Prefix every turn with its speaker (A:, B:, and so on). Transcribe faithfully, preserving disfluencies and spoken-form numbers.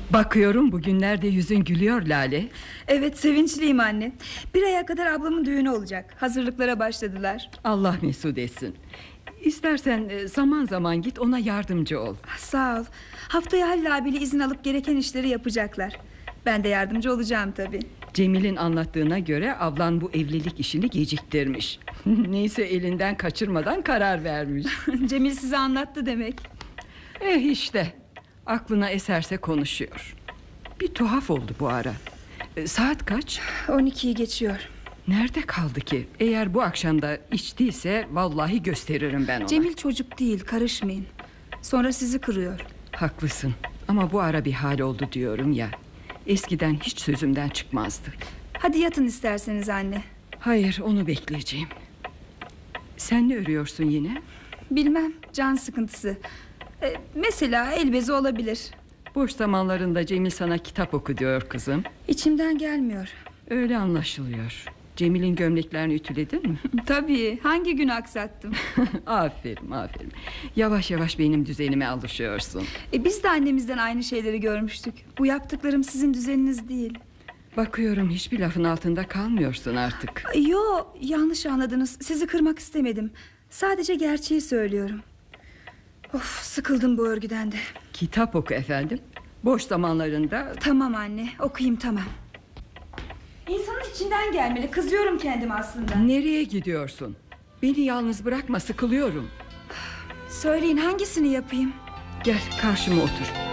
A: Bakıyorum bugünlerde yüzün gülüyor Lale.
B: Evet, sevinçliyim anne. Bir aya kadar ablamın düğünü olacak. Hazırlıklara başladılar.
A: Allah mesut etsin. İstersen zaman zaman git, ona yardımcı ol.
B: Sağ ol. Haftaya Halil abiyle izin alıp gereken işleri yapacaklar. Ben de yardımcı olacağım tabii.
A: Cemil'in anlattığına göre ablan bu evlilik işini geciktirmiş. Neyse, elinden kaçırmadan karar vermiş.
B: Cemil size anlattı demek.
A: Eh işte, aklına eserse konuşuyor. Bir tuhaf oldu bu ara. e, Saat kaç?
B: on ikiyi geçiyor.
A: Nerede kaldı ki? Eğer bu akşamda içtiyse vallahi gösteririm ben ona.
B: Cemil çocuk değil, karışmayın. Sonra sizi kırıyor.
A: Haklısın ama bu ara bir hal oldu diyorum ya. Eskiden hiç sözümden çıkmazdı.
B: Hadi yatın isterseniz anne.
A: Hayır, onu bekleyeceğim. Sen ne örüyorsun yine?
B: Bilmem, can sıkıntısı. Ee, mesela el bezi olabilir.
A: Boş zamanlarında Cemil sana kitap oku diyor kızım.
B: İçimden gelmiyor.
A: Öyle anlaşılıyor. Cemil'in gömleklerini ütüledin mi?
B: Tabii, hangi gün aksattım.
A: Aferin aferin. Yavaş yavaş benim düzenime alışıyorsun.
B: e, Biz de annemizden aynı şeyleri görmüştük. Bu yaptıklarım sizin düzeniniz değil.
A: Bakıyorum hiçbir lafın altında kalmıyorsun artık.
B: Yo, yanlış anladınız. Sizi kırmak istemedim. Sadece gerçeği söylüyorum. Of, sıkıldım bu örgüden de.
A: Kitap oku efendim. Boş zamanlarında.
B: Tamam anne, okuyayım tamam. İnsanın içinden gelmeli. Kızıyorum kendime aslında.
A: Nereye gidiyorsun? Beni yalnız bırakma, sıkılıyorum.
B: Söyleyin, hangisini yapayım?
A: Gel karşıma otur.